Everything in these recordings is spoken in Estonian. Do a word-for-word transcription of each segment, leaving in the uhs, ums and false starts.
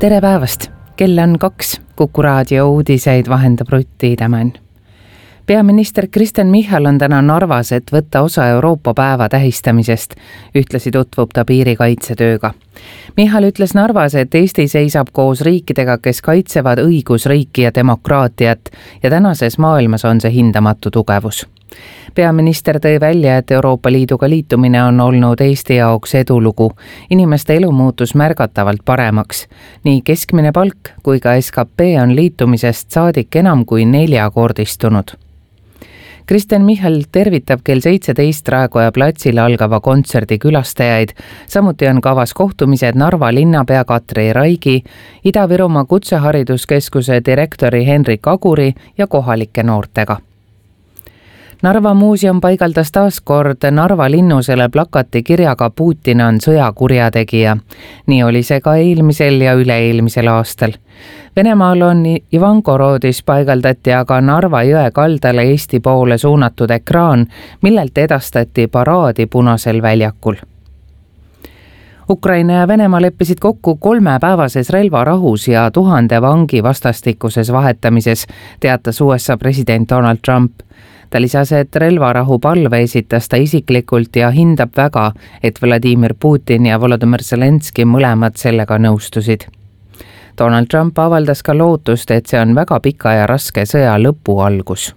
Tere päevast! Kell on kaks. Kuku raadio uudiseid vahendab Rutti Tämän. Peaminister Kristen Michal on täna Narvas, et võtta osa Euroopa päeva tähistamisest. Ühtlasi tutvub ta piirikaitsetööga. Michal ütles Narvas, et Eesti seisab koos riikidega, kes kaitsevad õigusriiki ja demokraatiat ja tänases maailmas on see hindamatu tugevus. Peaminister tõi välja, et Euroopa Liiduga liitumine on olnud Eesti jaoks edulugu. Inimeste elu muutus märgatavalt paremaks. Nii keskmine palk kui ka S K P on liitumisest saadik enam kui neljakordistunud. Kristen Michal tervitab kell seitseteist Raekoja platsil algava kontserdi külastajaid. Samuti on kavas kohtumised Narva linnapea Katri Raigi, Ida-Virumaa kutsehariduskeskuse direktori Henrik Aguri ja kohalike noortega. Narva muuseum paigaldas taas kord Narva linnusele plakati kirjaga Putin on sõjakurjategija. Nii oli see ka eelmisel ja üle-eelmisel aastal. Venemaal on Ivangorodis paigaldati aga Narva jõe kaldale Eesti poole suunatud ekraan, millelt edastati paraadi Punasel väljakul. Ukraina ja Venemaa leppisid kokku kolmepäevases relvarahus ja tuhande vangi vastastikuses vahetamises, teatas U S A president Donald Trump. Ta lisas, et relvarahu palve esitas ta isiklikult ja hindab väga, et Vladimir Putin ja Volodymyr Zelenski mõlemad sellega nõustusid. Donald Trump avaldas ka lootust, et see on väga pika ja raske sõja lõpu algus.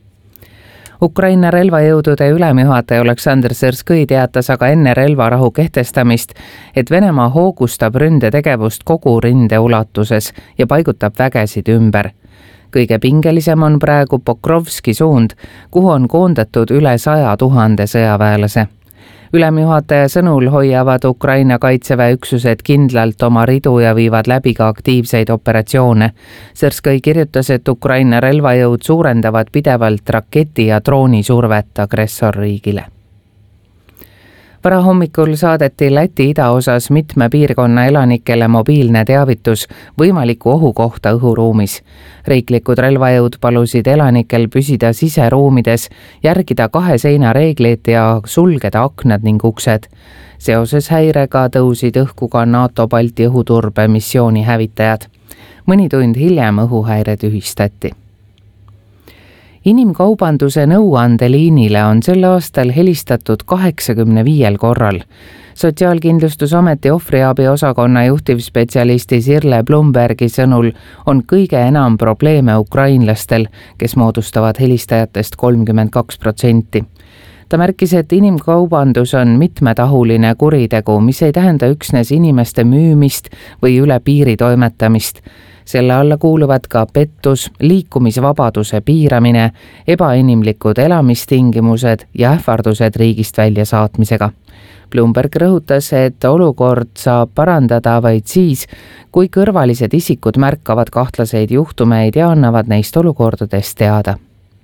Ukraina relvajõudude ülemjuhataja Oleksandr Syrskõi teatas aga enne relvarahu kehtestamist, et Venemaa hoogustab ründetegevust kogu rinde ulatuses ja paigutab vägesid ümber. Kõige pingelisem on praegu Pokrovski suund, kuhu on koondatud üle saja tuhande sõjaväelase. Ülemjuhataja sõnul hoiavad Ukraina kaitseväe üksused kindlalt oma ridu ja viivad läbi ka aktiivseid operatsioone. Syrskõi kirjutas, et Ukraina relvajõud suurendavad pidevalt raketi- ja droonisurvet agressorriigile. Varahommikul saadeti Läti idaosas mitme piirkonna elanikele mobiilne teavitus võimaliku ohu kohta õhuruumis. Riiklikud relvajõud palusid elanikel püsida siseruumides, järgida kahe seina reegleid ja sulgeda aknad ning uksed. Seoses häirega tõusid õhku ka NATO Balti õhuturbe missiooni hävitajad. Mõni tund hiljem õhuhäire tühistati. Inimkaubanduse nõuandeliinile on sel aastal helistatud kaheksakümne viiel korral. Sotsiaalkindlustusameti ohvriabi osakonna juhtivspetsialisti Sirle Blumbergi sõnul on kõige enam probleeme ukrainlastel, kes moodustavad helistajatest kolmkümmend kaks protsenti. Ta märkis, et inimkaubandus on mitmetahuline kuritegu, mis ei tähenda üksnes inimeste müümist või üle piiri toimetamist. Selle alla kuuluvad ka pettus, liikumisvabaduse piiramine, ebainimlikud elamistingimused ja ähvardused riigist välja saatmisega. Bloomberg rõhutas, et olukord saab parandada vaid siis, kui kõrvalised isikud märkavad kahtlaseid juhtumeid ja annavad neist olukordadest teada.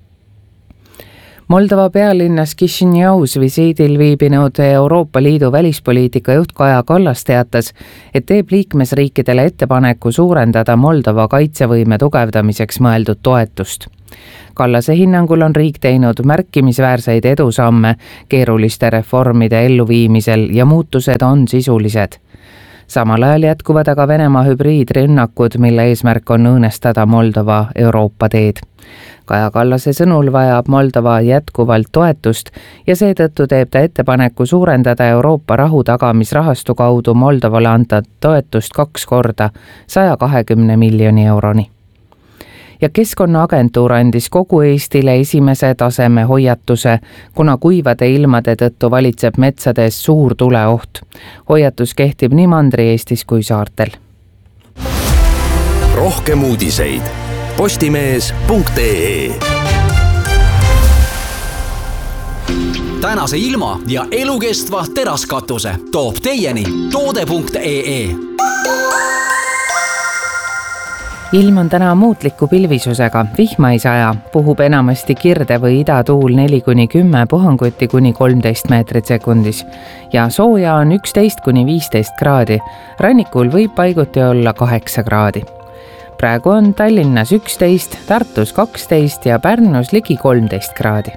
Moldova pealinnas Kišiņaus visiidil viibinud Euroopa Liidu välispoliitika juht Kaja Kallas teatas, et teeb liikmesriikidele ettepaneku suurendada Moldova kaitsevõime tugevdamiseks mõeldud toetust. Kallase hinnangul on riik teinud märkimisväärseid edusamme keeruliste reformide elluviimisel ja muutused on sisulised. Samal ajal jätkuvad aga Venemaa hübriidrünnakud, mille eesmärk on õõnestada Moldova Euroopa teed. Kaja Kallase sõnul vajab Moldova jätkuvalt toetust ja seetõttu teeb ta ettepaneku suurendada Euroopa rahu tagamisrahastu kaudu Moldovale anda toetust kaks korda saja kahekümne miljoni euroni. Ja Keskkonnaagentuur andis kogu Eestile esimese taseme hoiatuse, kuna kuivade ilmade tõttu valitseb metsades suur tuleoht. Hoiatus kehtib nii Mandri-Eestis kui saartel. Rohkem uudiseid postimees punkt ee. Tänase ilma ja elukestva teraskatuse toob teieni toode punkt ee. Ilm on täna muutliku pilvisusega, vihma ei saja, puhub enamasti kirde või idatuul neli kuni kümme, puhanguti kuni kolmteist meetrit sekundis ja sooja on üksteist kuni viisteist kraadi. Rannikul võib paiguti olla kaheksa kraadi. Praegu on Tallinnas üksteist, Tartus kaksteist ja Pärnus ligi kolmteist kraadi.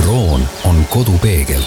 droon on kodupeegel.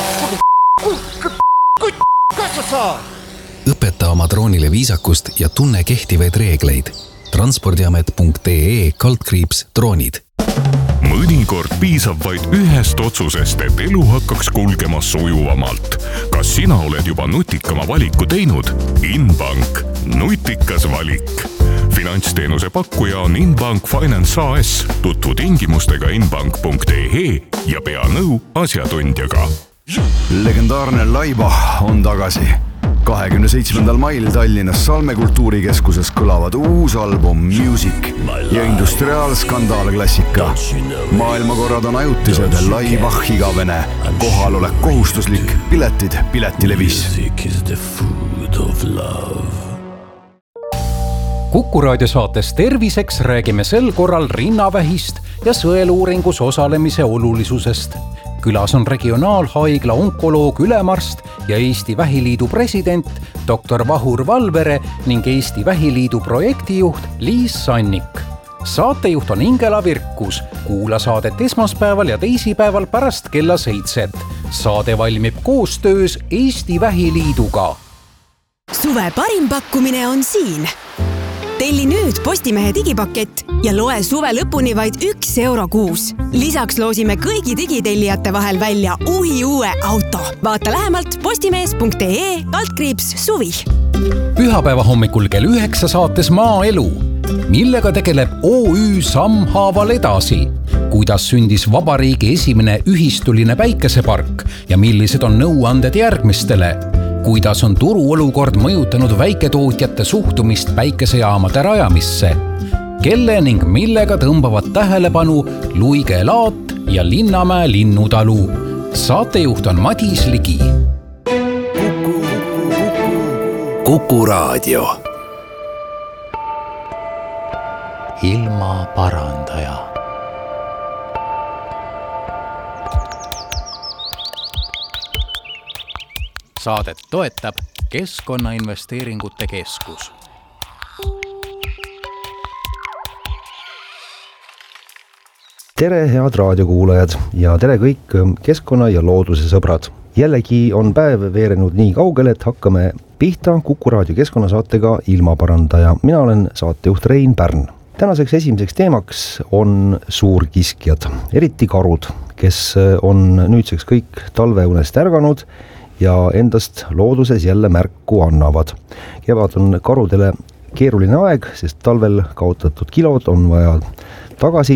Õpeta oma droonile viisakust ja tunne kehtivaid reegleid. transpordiamet punkt ee kaldkriips droonid. Mõnikord piisab vaid ühest otsusest, et elu hakkaks kulgema sujuvamalt. Kas sina oled juba nutikama valiku teinud? Inbank. Nutikas valik. Finantsteenuse pakkuja on Inbank Finance A S. Tutvu tingimustega inbank punkt ee ja pea nõu asjatundjaga. Legendaarne Laiba on tagasi. kahekümne seitsmendal mail Tallinnas Salme kultuurikeskuses kõlavad uus album Music ja industriaalskandaal klassika. Maailmakorrad on ajutised, Laiba igavene. Kohal olek kohustuslik, piletid Piletilevis. Kuku raadio saates Terviseks räägime sel korral rinnavähist ja sõeluuringus osalemise olulisusest. Külas on regionaalhaigla onkoloog Ülemarst ja Eesti Vähiliidu president doktor Vahur Valvere ning Eesti Vähiliidu projektijuht Liis Sannik. Saatejuht on Ingela Virkus. Kuula saadet esmaspäeval ja teisipäeval pärast kella seitset. Saade valmib koostöös Eesti Vähiliiduga. Suve parim pakkumine on siin. Telli nüüd Postimehe digipakett ja loe suve lõpuni vaid üks euro kuus. Lisaks loosime kõigi digitellijate vahel välja uhi uue auto. Vaata lähemalt postimees punkt ee kaldkriips suvi. Pühapäeva hommikul kell üheksa saates Maaelu. Millega tegeleb O Ü Sammhaaval edasi? Kuidas sündis vabariigi esimene ühistuline päikesepark ja millised on nõuanded järgmistele? Kuidas on turuolukord mõjutanud väiketootjate suhtumist päikesejaamade rajamisse? Kelle ning millega tõmbavad tähelepanu Luige Laat ja Linnamäe linnutalu? Saatejuht on Madis Ligi. Kuku, Kuku raadio. Ilma parandaja. Saadet toetab Keskkonnainvesteeringute Keskus. Tere head raadiokuulajad ja tere kõik keskkonna ja looduse sõbrad. Jällegi on päev veerenud nii kaugele, et hakkame pihta Kuku raadio keskkonnasaatega Ilmaparandaja. Mina olen saatejuht Rein Pärn. Tänaseks esimeseks teemaks on suurkiskjad, eriti karud, kes on nüüdseks kõik talveunest ärganud ja endast looduses jälle märku annavad. Kevad on karudele keeruline aeg, sest talvel kaotatud kilod on vaja tagasi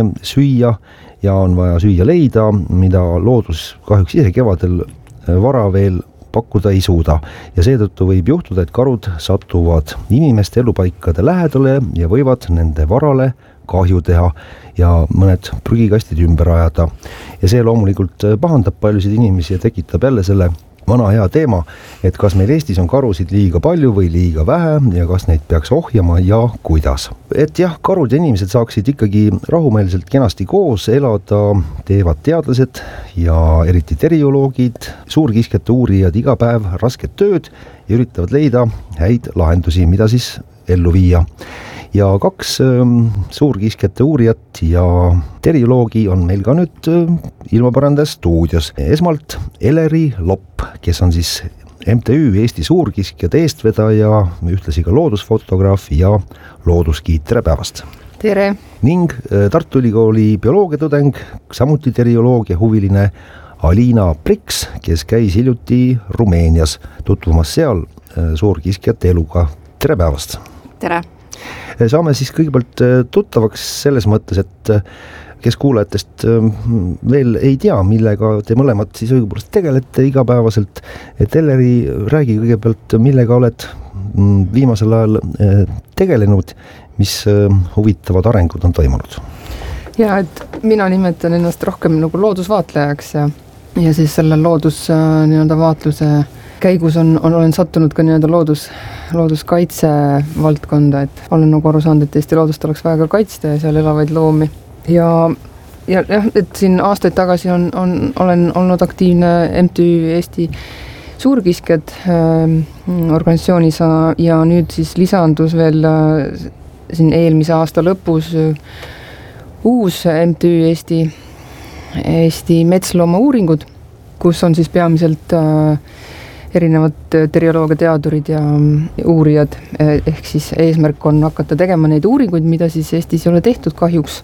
süüa ja on vaja süüa leida, mida loodus kahjuks ise kevadel vara veel pakkuda ei suuda. Ja seetõttu võib juhtuda, et karud satuvad inimeste elupaikade lähedale ja võivad nende varale kahju teha ja mõned prügikastid ümber ajada. Ja see loomulikult pahandab paljusid inimesi ja tekitab jälle selle vana hea teema, et kas meil Eestis on karusid liiga palju või liiga vähe ja kas neid peaks ohjama ja kuidas. Et jah, karud ja inimesed saaksid ikkagi rahumeelselt kenasti koos elada, teevad teadlased ja eriti terioloogid, suurkiskjate uurijad iga päev rasket tööd ja üritavad leida häid lahendusi, mida siis ellu viia. Ja kaks ähm, suurkiskjate uurijat ja terioloogi on meil ka nüüd äh, Ilmaparandaja stuudios. Esmalt Eleri Lopp, kes on siis M T Ü Eesti suurkiskjate eestvedaja, ühtlasi ka loodusfotograaf ja looduskiit. Tere päevast! Tere! Ning äh, Tartu Ülikooli bioloogiatudeng, samuti terioloogia huviline Alina Priks, kes käis hiljuti Rumeenias tutvumas seal äh, suurkiskjate eluga. Tere päevast! Tere! Saame siis kõigepealt tuttavaks selles mõttes, et kes kuulajatest veel ei tea, millega te mõlemad siis õigupoolest tegelete igapäevaselt. Et Elleri, räägi kõigepealt, millega oled viimasel ajal tegelenud, mis huvitavad arengud on toimunud? Ja, et mina nimetan ennast rohkem nagu loodusvaatlejaks ja, ja siis selle loodus nii-öelda vaatluse käigus on, on, olen sattunud ka nii-öelda loodus, looduskaitse valdkonda, et olen nagu aru saanud, et Eesti loodust oleks vaja ka kaitsta ja seal elavaid loomi. Ja, ja, ja et siin aastaid tagasi on, on, olen olnud aktiivne M T Ü Eesti suurkiskjad äh, organisatsioonis ja nüüd siis lisandus veel äh, siin eelmise aasta lõpus äh, uus M T Ü Eesti Eesti metslooma uuringud, kus on siis peamiselt erinevad terioloogia teadurid ja uurijad, ehk siis eesmärk on hakata tegema neid uuringuid, mida siis Eestis ei ole tehtud kahjuks,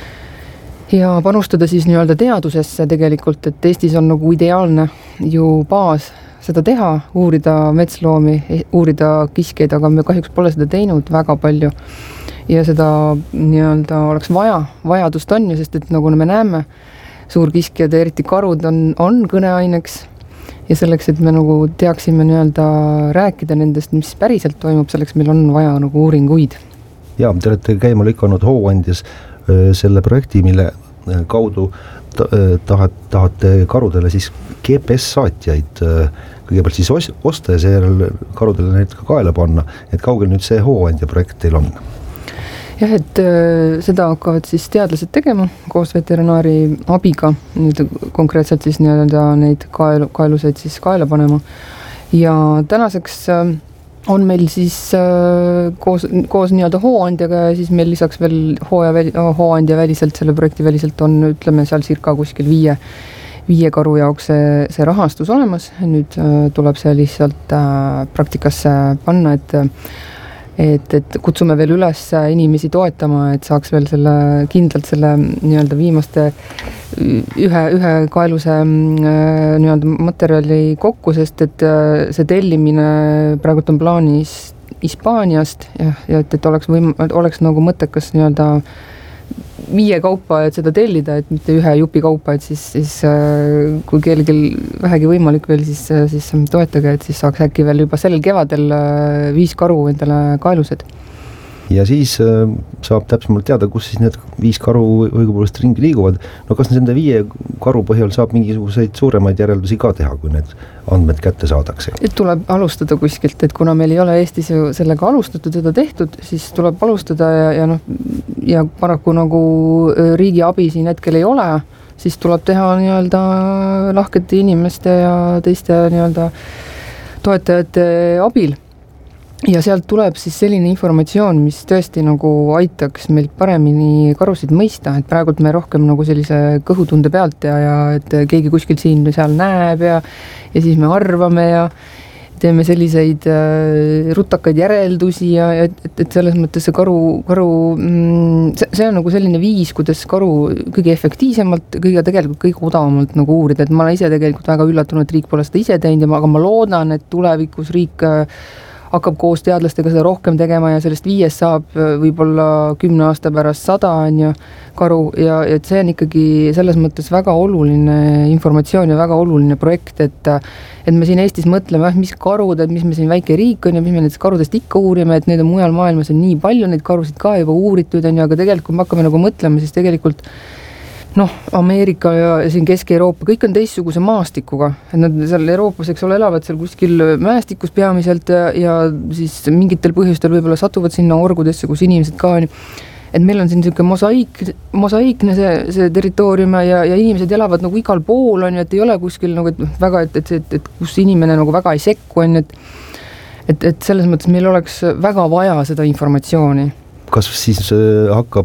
ja panustada siis nii-öelda teadusesse tegelikult, et Eestis on nagu ideaalne ju baas seda teha, uurida metsloomi, uurida kiskjeid, aga me kahjuks pole seda teinud väga palju. Ja seda nii-öelda oleks vaja, vajadust on ju, sest et nagu me näeme, suurkiskjad, eriti karud on, on kõneaineks ja selleks, et me nagu teaksime nii-öelda rääkida nendest, mis päriselt toimub, selleks meil on vaja nagu uuringuid. Ja, te olete käima lükanud Hooandjas selle projekti, mille kaudu tahat, tahate karudele siis G P S-saatjaid kõigepealt siis osta ja seejärel karudele neid ka kaela panna, et kaugel nüüd see Hooandja projekt teil on? Jah, et seda hakkavad siis teadlased tegema koos veterinaari abiga, nüüd konkreetselt siis nii-öelda neid kaelu, kaeluseid siis kaela panema ja tänaseks on meil siis koos, koos nii-öelda Hooandjaga ja siis meil lisaks veel hooaja, Hooandja väliselt, selle projekti väliselt on, ütleme seal circa kuskil viie, viie karu jaoks see, see rahastus olemas. Nüüd tuleb see lihtsalt praktikasse panna, et Et, et kutsume veel üles inimesi toetama, et saaks veel selle, kindlalt selle nii-öelda viimaste ühe, ühe kaeluse nii-öelda materjali kokku, sest et see tellimine praegu on plaanis Hispaaniast ja, ja et, et oleks, võim, oleks nagu mõttekas nii-öelda viie kaupa, et seda tellida, et mitte ühe jupi kaupa, et siis, siis kui kellelgi vähegi võimalik veel, siis, siis toetage, et siis saaks äkki veel juba sellel kevadel viis karu endale kaelused. Ja siis saab täpsemalt teada, kus siis need viis karu õigupoolest ringi liiguvad. No kas nende viie karu põhjal saab mingisuguseid suuremaid järeldusi ka teha, kui need andmed kätte saadakse? Et tuleb alustada kuskilt, et kuna meil ei ole Eestis ju sellega alustatud, seda tehtud, siis tuleb alustada ja, ja, noh, ja paraku nagu riigi abi siin hetkel ei ole, siis tuleb teha nii-öelda lahkete inimeste ja teiste nii-öelda toetajate abil. Ja sealt tuleb siis selline informatsioon, mis tõesti nagu aitaks meil paremini karusid mõista, et praegult me rohkem nagu sellise kõhutunde pealt ja, ja et keegi kuskil siin seal näeb ja, ja siis me arvame ja teeme selliseid äh, rutakaid järeldusi ja et, et selles mõttes see karu, karu mm, see, see on nagu selline viis, kuidas karu kõige efektiivsemalt, kõige tegelikult kõige odavamalt nagu uurida, et ma olen ise tegelikult väga üllatunud, et riik pole seda ise teinud, aga ma loodan, et tulevikus riik äh, hakkab koos teadlastega seda rohkem tegema ja sellest viiest saab võib-olla kümne aasta pärast sada on ju karu ja et see on ikkagi selles mõttes väga oluline informatsioon ja väga oluline projekt, et, et me siin Eestis mõtleme, mis karud, et mis me siin väike riik on ja mis me nendest karudest ikka uurime, et need on mujal maailmas on nii palju, neid karusid ka juba uuritud on ju, aga tegelikult me hakkame nagu mõtlema, siis tegelikult noh, Ameerika ja siin Kesk-Euroopa, kõik on teistsuguse maastikuga, et nad seal Euroopas, eks ole, elavad seal kuskil mäestikus peamiselt ja, ja siis mingitel põhjustel võib-olla satuvad sinna orgudesse, kus inimesed ka on. Et meil on siin selline mosaik, mosaikne see, see territoorium ja, ja inimesed elavad nagu igal pool on, et ei ole kuskil nagu, et väga, et, et, et, et kus inimene nagu väga ei sekku on, et, et, et selles mõttes meil oleks väga vaja seda informatsiooni. Kas siis hakkab